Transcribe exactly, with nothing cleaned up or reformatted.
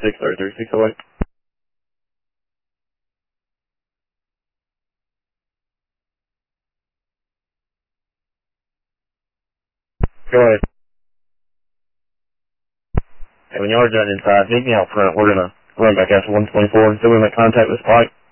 six thirty-three, six oh eight. Go ahead. Hey, when y'all are done inside, meet me out front. We're gonna run back after one twenty-four until we make contact with Spike.